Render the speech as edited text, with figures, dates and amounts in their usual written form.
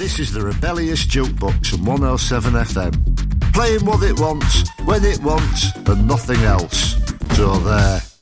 This is the Rebellious Jukebox on 107 FM. Playing what it wants, when it wants, and nothing else. So there.